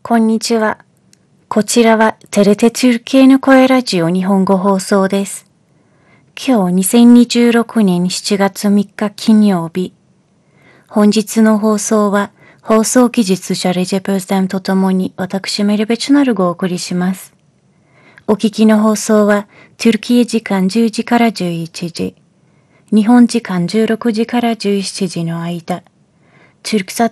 こんにちは。こちらはテレテチュルケーの声ラジオ日本語放送です。今日2026年7月3日金曜日。本日の放送は放送技術者レジェプスタムとともに私メルベチュナルがお送りします。お聞きの放送はトゥルキー時間10時から11時、日本時間16時から17時の間、トゥルクサッ